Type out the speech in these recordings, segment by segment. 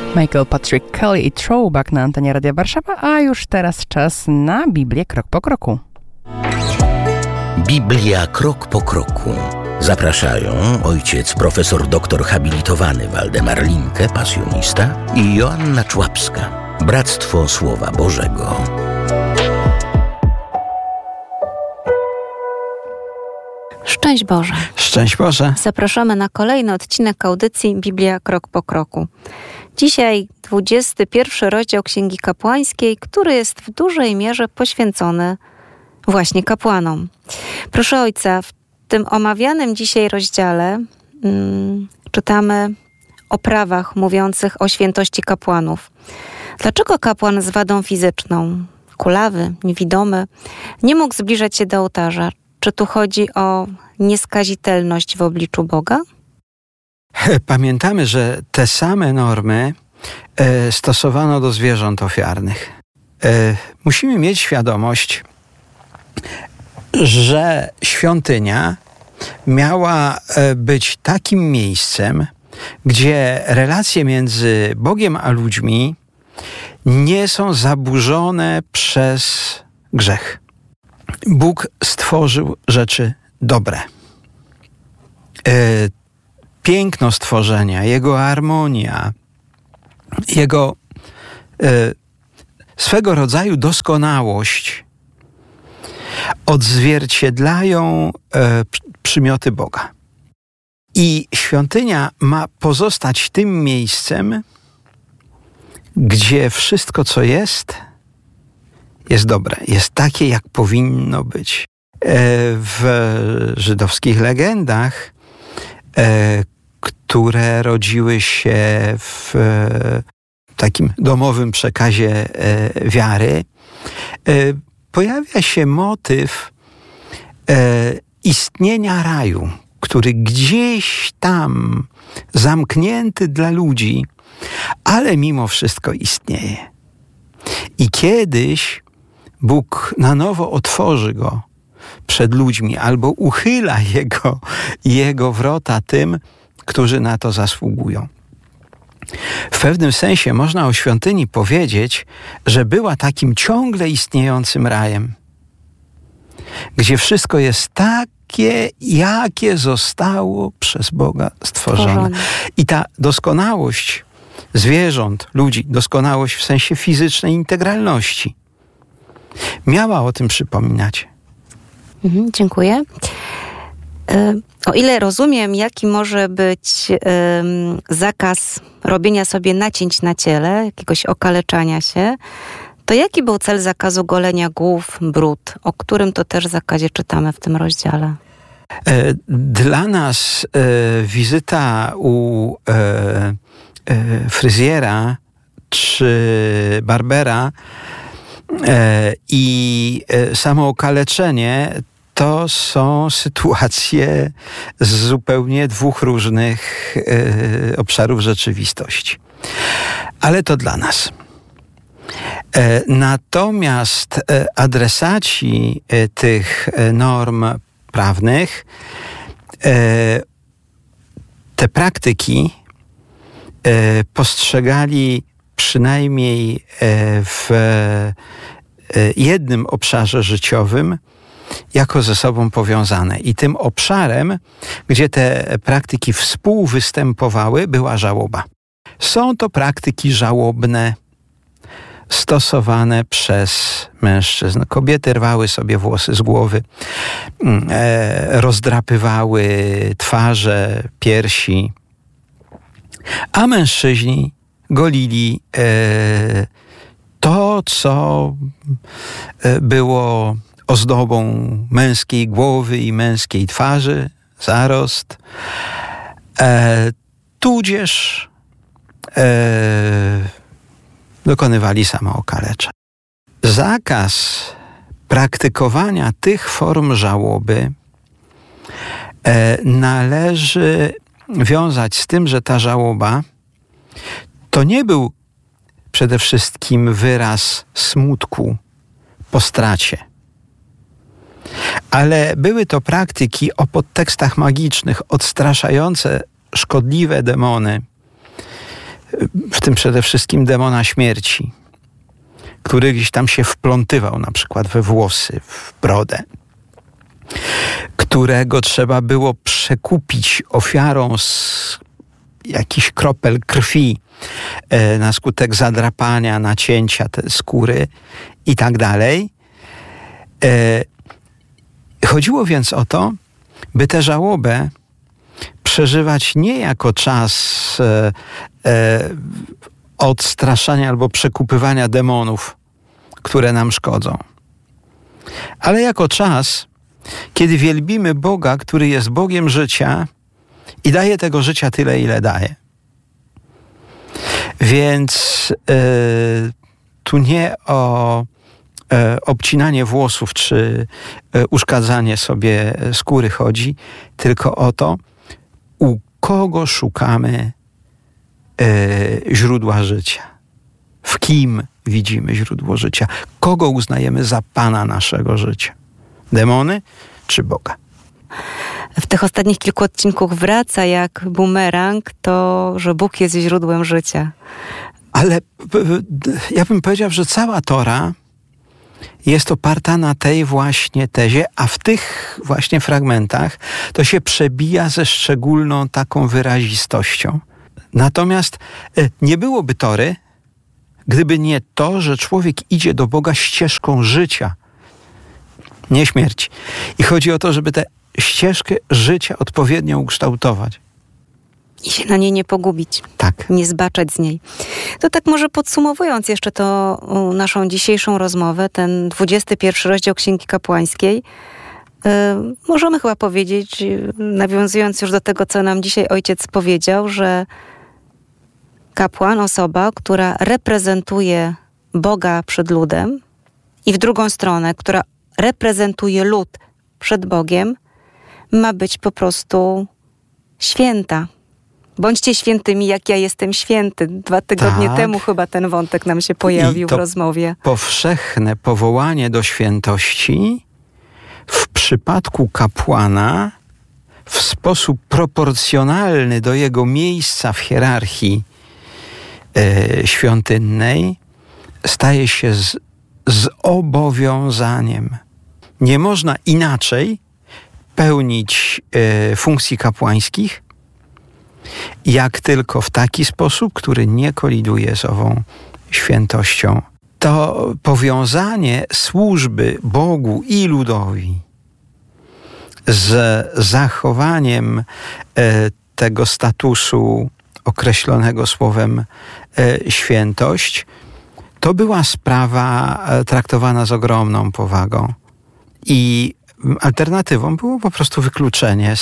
Michael Patrick Kelly i Throwback na antenie Radia Warszawa, a już teraz czas na Biblię krok po kroku. Biblia krok po kroku. Zapraszają ojciec profesor doktor habilitowany Waldemar Linke, pasjonista, i Joanna Człapska, Bractwo Słowa Bożego. Szczęść Boże. Szczęść Boże. Zapraszamy na kolejny odcinek audycji Biblia krok po kroku. Dzisiaj 21 rozdział Księgi Kapłańskiej, który jest w dużej mierze poświęcony właśnie kapłanom. Proszę Ojca, w tym omawianym dzisiaj rozdziale czytamy o prawach mówiących o świętości kapłanów. Dlaczego kapłan z wadą fizyczną, kulawy, niewidomy, nie mógł zbliżać się do ołtarza? Czy tu chodzi o nieskazitelność w obliczu Boga? Pamiętamy, że te same normy stosowano do zwierząt ofiarnych. Musimy mieć świadomość, że świątynia miała być takim miejscem, gdzie relacje między Bogiem a ludźmi nie są zaburzone przez grzech. Bóg stworzył rzeczy dobre. Piękno stworzenia, Jego harmonia, Jego swego rodzaju doskonałość odzwierciedlają przymioty Boga. I świątynia ma pozostać tym miejscem, gdzie wszystko, co jest dobre, jest takie, jak powinno być. W żydowskich legendach, które rodziły się w takim domowym przekazie wiary, pojawia się motyw istnienia raju, który gdzieś tam zamknięty dla ludzi, ale mimo wszystko istnieje. I kiedyś Bóg na nowo otworzy go przed ludźmi albo uchyla jego wrota tym, którzy na to zasługują. W pewnym sensie można o świątyni powiedzieć, że była takim ciągle istniejącym rajem, gdzie wszystko jest takie, jakie zostało przez Boga stworzone. I ta doskonałość zwierząt, ludzi, doskonałość w sensie fizycznej integralności, miała o tym przypominać. Dziękuję. O ile rozumiem, jaki może być zakaz robienia sobie nacięć na ciele, jakiegoś okaleczania się, to jaki był cel zakazu golenia głów, brud, o którym to też zakazie czytamy w tym rozdziale? Dla nas wizyta u fryzjera czy barbera i samo okaleczenie to są sytuacje z zupełnie dwóch różnych obszarów rzeczywistości. Ale to dla nas. Natomiast adresaci tych norm prawnych te praktyki postrzegali przynajmniej w jednym obszarze życiowym jako ze sobą powiązane. I tym obszarem, gdzie te praktyki współwystępowały, była żałoba. Są to praktyki żałobne stosowane przez mężczyzn. Kobiety rwały sobie włosy z głowy, rozdrapywały twarze, piersi, a mężczyźni golili to, co było ozdobą męskiej głowy i męskiej twarzy, zarost, tudzież dokonywali samookaleczeń. Zakaz praktykowania tych form żałoby należy wiązać z tym, że ta żałoba to nie był przede wszystkim wyraz smutku po stracie, ale były to praktyki o podtekstach magicznych, odstraszające szkodliwe demony, w tym przede wszystkim demona śmierci, który gdzieś tam się wplątywał na przykład we włosy, w brodę, którego trzeba było przekupić ofiarą z jakichś kropel krwi na skutek zadrapania, nacięcia tej skóry i tak dalej. Chodziło więc o to, by tę żałobę przeżywać nie jako czas odstraszania albo przekupywania demonów, które nam szkodzą, ale jako czas, kiedy wielbimy Boga, który jest Bogiem życia i daje tego życia tyle, ile daje. Więc tu nie o obcinanie włosów czy uszkadzanie sobie skóry chodzi, tylko o to, u kogo szukamy źródła życia. W kim widzimy źródło życia. Kogo uznajemy za Pana naszego życia. Demony czy Boga? W tych ostatnich kilku odcinkach wraca jak bumerang to, że Bóg jest źródłem życia. Ale ja bym powiedział, że cała Tora jest oparta na tej właśnie tezie, a w tych właśnie fragmentach to się przebija ze szczególną taką wyrazistością. Natomiast nie byłoby Tory, gdyby nie to, że człowiek idzie do Boga ścieżką życia, nie śmierci. I chodzi o to, żeby tę ścieżkę życia odpowiednio ukształtować. I się na niej nie pogubić. Tak. Nie zbaczać z niej. To tak może podsumowując jeszcze to naszą dzisiejszą rozmowę, ten 21 rozdział Księgi Kapłańskiej, możemy chyba powiedzieć, nawiązując już do tego, co nam dzisiaj ojciec powiedział, że kapłan, osoba, która reprezentuje Boga przed ludem i w drugą stronę, która reprezentuje lud przed Bogiem, ma być po prostu święta. Bądźcie świętymi, jak ja jestem święty. 2 tygodnie temu chyba ten wątek nam się pojawił w rozmowie. Powszechne powołanie do świętości w przypadku kapłana w sposób proporcjonalny do jego miejsca w hierarchii świątynnej staje się zobowiązaniem. Nie można inaczej pełnić funkcji kapłańskich, jak tylko w taki sposób, który nie koliduje z ową świętością. To powiązanie służby Bogu i ludowi z zachowaniem tego statusu określonego słowem świętość, to była sprawa traktowana z ogromną powagą. I alternatywą było po prostu wykluczenie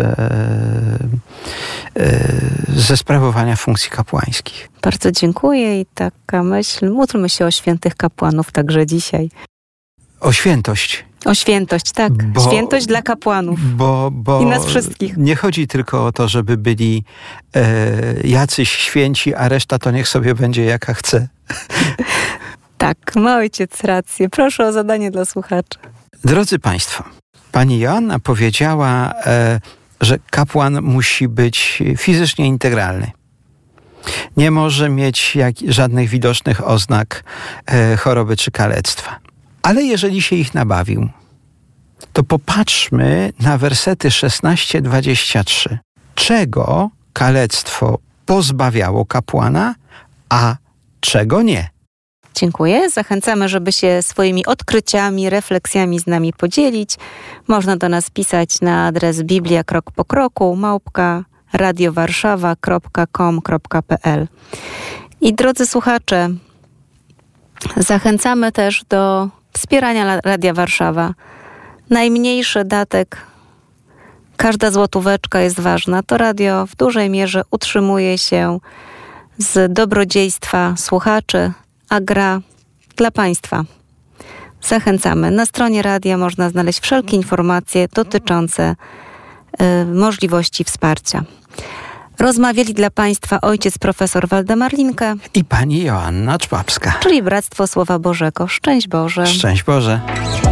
ze sprawowania funkcji kapłańskich. Bardzo dziękuję i taka myśl, módlmy się o świętych kapłanów także dzisiaj. O świętość. O świętość, tak. Świętość dla kapłanów. I nas wszystkich. Nie chodzi tylko o to, żeby byli jacyś święci, a reszta to niech sobie będzie jaka chce. Tak, ma ojciec rację. Proszę o zadanie dla słuchaczy. Drodzy Państwo, pani Joanna powiedziała, że kapłan musi być fizycznie integralny. Nie może mieć żadnych widocznych oznak choroby czy kalectwa. Ale jeżeli się ich nabawił, to popatrzmy na wersety 16-23. Czego kalectwo pozbawiało kapłana, a czego nie? Dziękuję. Zachęcamy, żeby się swoimi odkryciami, refleksjami z nami podzielić. Można do nas pisać na adres Biblia krok po kroku @radiowarszawa.com.pl. I drodzy słuchacze, zachęcamy też do wspierania Radia Warszawa. Najmniejszy datek, każda złotóweczka jest ważna. To radio w dużej mierze utrzymuje się z dobrodziejstwa słuchaczy, a gra dla Państwa. Zachęcamy. Na stronie radia można znaleźć wszelkie informacje dotyczące możliwości wsparcia. Rozmawiali dla Państwa ojciec profesor Waldemar Linke i pani Joanna Człapska. Czyli Bractwo Słowa Bożego. Szczęść Boże. Szczęść Boże.